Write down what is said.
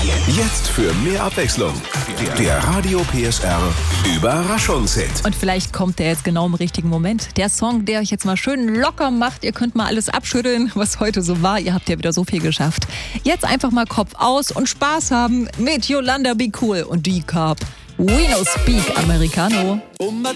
Jetzt für mehr Abwechslung. Der Radio PSR Überraschungshit. Und vielleicht kommt der jetzt genau im richtigen Moment. Der Song, der euch jetzt mal schön locker macht. Ihr könnt mal alles abschütteln, was heute so war. Ihr habt ja wieder so viel geschafft. Jetzt einfach mal Kopf aus und Spaß haben mit Yolanda Be Cool und D-Cup. We no speak Americano.